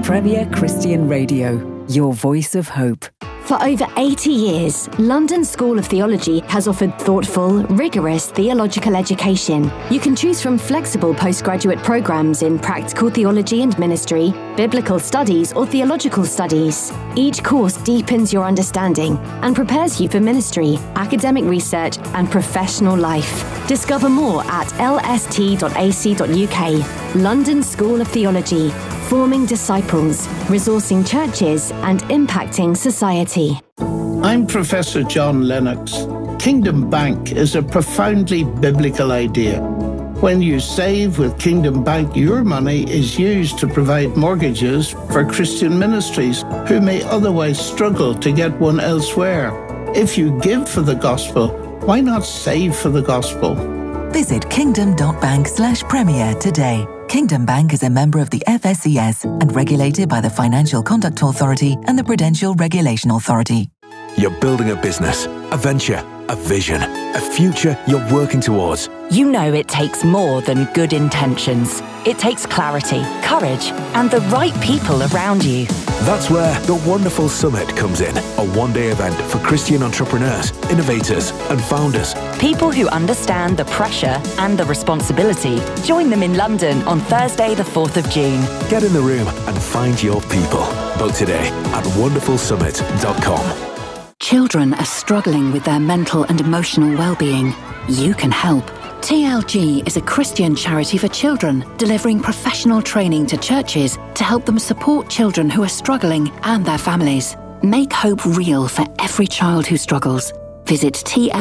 Premier Christian Radio, your voice of hope. For over 80 years, London School of Theology has offered thoughtful, rigorous theological education. You can choose from flexible postgraduate programs in practical theology and ministry, biblical studies, or theological studies. Each course deepens your understanding and prepares you for ministry, academic research, and professional life. Discover more at lst.ac.uk. London School of Theology, forming disciples, resourcing churches, and impacting society. I'm Professor John Lennox. Kingdom Bank is a profoundly biblical idea. When you save with Kingdom Bank, your money is used to provide mortgages for Christian ministries who may otherwise struggle to get one elsewhere. If you give for the gospel, why not save for the gospel? Visit kingdom.bank/premier today. Kingdom Bank is a member of the FSCS and regulated by the Financial Conduct Authority and the Prudential Regulation Authority. You're building a business, a venture, a vision, a future you're working towards. You know it takes more than good intentions. It takes clarity, courage, and the right people around you. That's where the Wonderful Summit comes in, a one-day event for Christian entrepreneurs, innovators, and founders. People who understand the pressure and the responsibility. Join them in London on Thursday, the 4th of June. Get in the room and find your people. Book today at wonderfulsummit.com. Children are struggling with their mental and emotional well-being. You can help. TLG is a Christian charity for children, delivering professional training to churches to help them support children who are struggling and their families. Make hope real for every child who struggles. Visit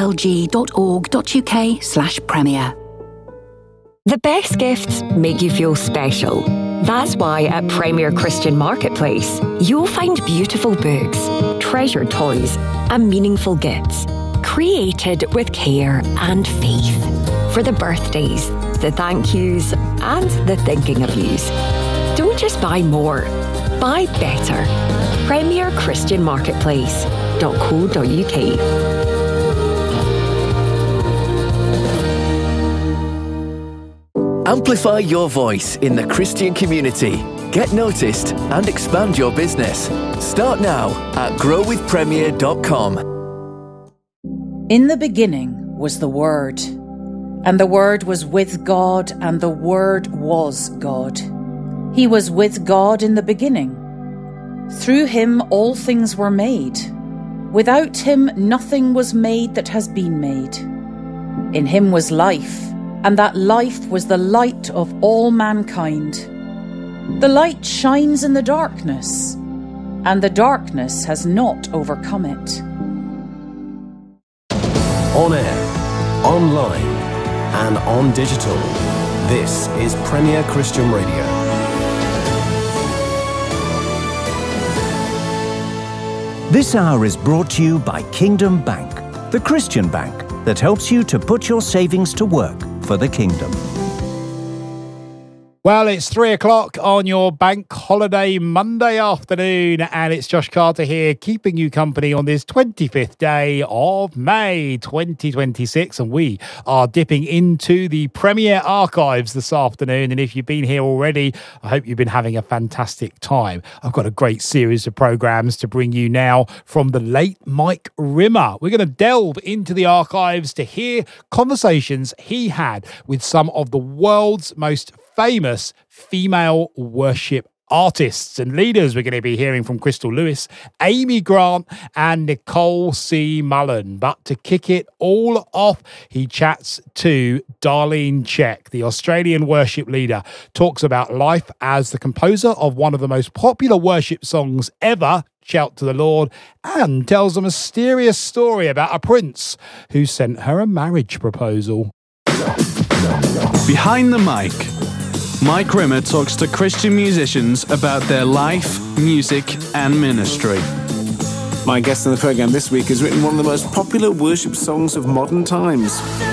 tlg.org.uk/premier. The best gifts make you feel special. That's why at Premier Christian Marketplace, you'll find beautiful books, treasured toys, and meaningful gifts, created with care and faith. For the birthdays, the thank yous, and the thinking of yous. Don't just buy more, buy better. Premier Christian Marketplace.co.uk. Amplify your voice in the Christian community. Get noticed and expand your business. Start now at growwithpremier.com. In the beginning was the Word, and the Word was with God, and the Word was God. He was with God in the beginning. Through him all things were made. Without him nothing was made that has been made. In him was life, and that life was the light of all mankind. The light shines in the darkness, and the darkness has not overcome it. On air, online, and on digital. This is Premier Christian Radio. This hour is brought to you by Kingdom Bank, the Christian bank that helps you to put your savings to work for the kingdom. Well, it's 3 o'clock on your bank holiday Monday afternoon, and it's Josh Carter here, keeping you company on this 25th day of May 2026, and we are dipping into the Premier Archives this afternoon. And if you've been here already, I hope you've been having a fantastic time. I've got a great series of programmes to bring you now from the late Mike Rimmer. We're going to delve into the archives to hear conversations he had with some of the world's most famous female worship artists and leaders. We're going to be hearing from Crystal Lewis, Amy Grant, and Nicole C. Mullen. But to kick it all off, he chats to Darlene Zschech, the Australian worship leader, talks about life as the composer of one of the most popular worship songs ever, Shout to the Lord, and tells a mysterious story about a prince who sent her a marriage proposal. Behind the mic, Mike Rimmer talks to Christian musicians about their life, music, and ministry. My guest on the programme this week has written one of the most popular worship songs of modern times.